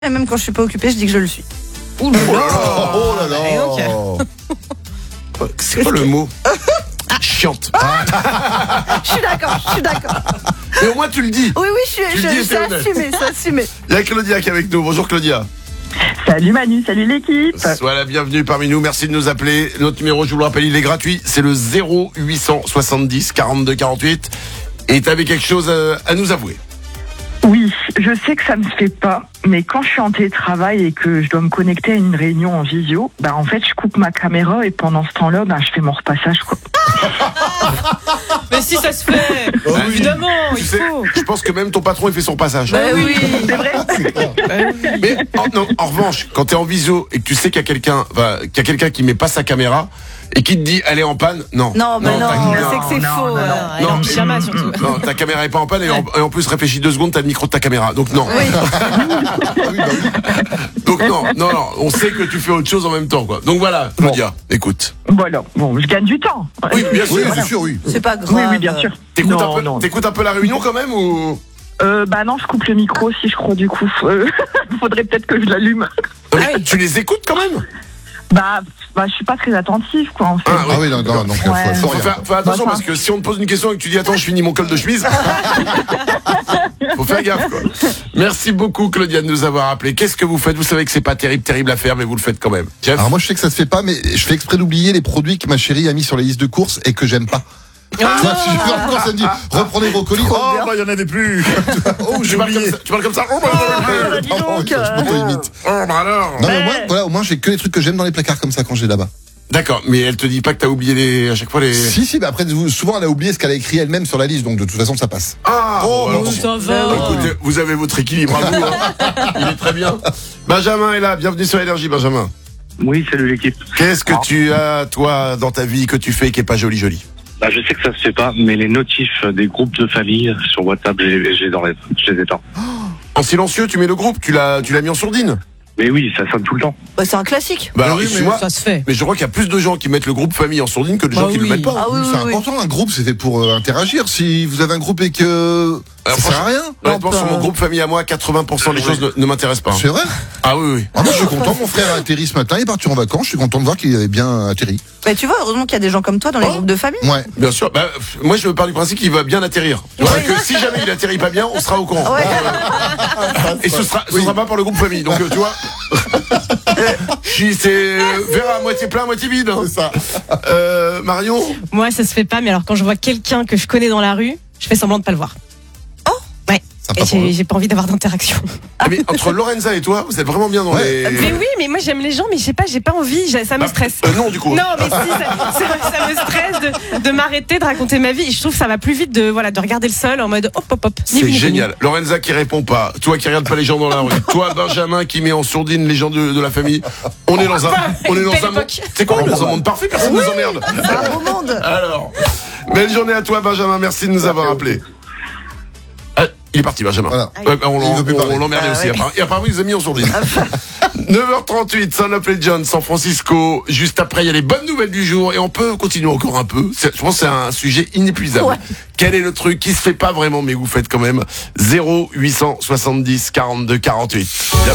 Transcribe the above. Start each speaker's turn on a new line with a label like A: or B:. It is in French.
A: Et même quand je suis pas occupée, je dis que je le suis.
B: Ouh là là.
C: Oh là là.
B: C'est quoi le mot? Chiante.
A: Je suis d'accord.
B: Mais au moins tu le dis.
A: Oui,
B: Tu le dis,
A: c'est assumé.
B: Il y a Claudia qui est avec nous. Bonjour Claudia.
D: Salut Manu, salut l'équipe.
B: Sois la bienvenue parmi nous. Merci de nous appeler. Notre numéro, je vous le rappelle, il est gratuit. C'est le 0870 42 48. Et t'avais quelque chose à nous avouer.
D: Oui, je sais que ça ne se fait pas, mais quand je suis en télétravail et que je dois me connecter à une réunion en visio, en fait, je coupe ma caméra et pendant ce temps-là, je fais mon repassage, quoi.
E: Mais si ça se fait, évidemment,
B: Tu
E: il
B: sais,
E: faut.
B: je pense que même ton patron il fait son passage.
E: Oui.
D: C'est vrai.
B: Mais en revanche, quand t'es en visio et que tu sais qu'il y a quelqu'un qui met pas sa caméra et qui te dit elle est en panne, non.
A: Non, mais non, c'est que c'est
D: non,
A: faux.
D: non,
E: Elle est en pyjama surtout.
B: Non, ta caméra est pas en panne et en plus réfléchis 2 secondes, t'as le micro de ta caméra. Donc non. Donc non, on sait que tu fais autre chose en même temps, quoi. Donc voilà, Claudia, écoute.
D: Voilà, bon, je gagne du temps.
B: Oui, bien sûr.
C: Oui, c'est sûr, oui.
A: C'est pas grave.
D: Oui, bien sûr.
B: T'écoutes un peu la réunion quand même ou?
D: Non, je coupe le micro aussi, je crois, du coup. Faudrait peut-être que je l'allume.
B: Tu les écoutes quand même?
D: Je suis pas très attentive, quoi, en fait.
C: Ah oui, non, donc
D: Ouais.
C: faut
B: Faut
C: rien.
B: faire attention
D: Bah,
B: parce que si on te pose une question et que tu dis attends, je finis mon col de chemise, faut faire gaffe, quoi. Merci beaucoup Claudia de nous avoir appelé. Qu'est-ce que vous faites? Vous savez que c'est pas terrible à faire, mais vous le faites quand même. Jeff?
C: Alors moi je sais que ça se fait pas, mais je fais exprès d'oublier les produits que ma chérie a mis sur les listes de courses et que j'aime pas. Tu vois, si je vais en course, elle me dit reprenez vos colis. Oh bah il y en avait plus. Oh j'ai oublié.
B: Tu parles comme ça. Oh,
D: dis donc.
C: Je m'auto-imite.
B: bah alors.
C: Non mais au moins j'ai que les trucs que j'aime dans les placards comme ça quand j'ai là-bas.
B: D'accord, mais elle te dit pas que t'as oublié à chaque fois les.
C: Si, mais après souvent elle a oublié ce qu'elle a écrit elle-même sur la liste, donc de toute façon ça passe.
B: Ah.
C: Oh,
B: alors,
C: bon,
E: Ça va.
B: écoutez, vous avez votre équilibre à vous. Il est très bien. Benjamin est là. Bienvenue sur Énergie, Benjamin.
F: Oui, salut l'équipe.
B: Qu'est-ce que tu as toi dans ta vie que tu fais qui est pas joli?
F: Je sais que ça se fait pas, mais les notifs des groupes de famille sur WhatsApp, je les éteins.
B: En silencieux, tu mets le groupe, tu l'as mis en sourdine.
F: Mais oui, ça sonne tout le temps.
A: Bah, c'est un classique.
B: Bah alors,
C: oui, mais
B: excuse-moi,
E: Ça se fait.
B: mais je crois qu'il y a plus de gens qui mettent le groupe famille en sourdine que de gens qui le mettent pas.
A: Ah oui,
C: c'est important, un groupe c'est fait pour interagir. Si vous avez un groupe et que ça sert à rien.
B: Honnêtement, sur mon groupe famille à moi, 80% des choses ne m'intéressent pas.
C: C'est vrai.
B: Ah oui.
C: Ah, moi je suis content, mon frère a atterri ce matin, il est parti en vacances, je suis content de voir qu'il avait bien atterri.
A: Bah, tu vois, heureusement qu'il y a des gens comme toi dans les groupes de famille.
C: Ouais.
B: Bien sûr. Moi, je pars du principe qu'il va bien atterrir. Tu vois, que si jamais il atterrit pas bien, on sera au courant.
A: Ouais.
B: Et ce sera pas par le groupe famille. Donc, tu vois. C'est verre à moitié plein, à moitié vide. Hein.
C: C'est ça.
B: Marion.
E: Moi, ça se fait pas, mais alors quand je vois quelqu'un que je connais dans la rue, je fais semblant de pas le voir.
A: Oh.
E: Ouais.
C: Sympa
E: Et
C: pour eux.
E: j'ai pas envie d'avoir d'interaction.
B: Mais entre Lorenza et toi, vous êtes vraiment bien dans les.
E: Mais oui, mais moi j'aime les gens, mais je sais pas, j'ai pas envie, ça me stresse.
B: Non, du coup.
E: Non, mais si, ça me stresse de m'arrêter, de raconter ma vie. Et je trouve que ça va plus vite de regarder le sol en mode hop. Ni
B: C'est
E: vu ni
B: génial. Lorenza qui répond pas. Toi qui regarde pas les gens dans la rue. Toi, Benjamin qui met en sourdine les gens de la famille. On est dans un
E: Belle
B: monde.
E: époque.
B: C'est quoi? On est dans un monde parfait, personne nous emmerde.
A: C'est un beau monde.
B: Alors, belle journée à toi, Benjamin. Merci de nous avoir appelés. Il est parti, Benjamin.
C: Voilà.
B: On
C: Il veut plus parler.
B: l'emmerdait aussi.
A: ouais.
B: Et apparemment, il nous a mis en sourdine. 9h38, Son of Legend, San Francisco. Juste après, il y a les bonnes nouvelles du jour et on peut continuer encore un peu. Je pense que c'est un sujet inépuisable.
A: Ouais.
B: Quel est le truc qui se fait pas vraiment, mais vous faites quand même 0870 42 48.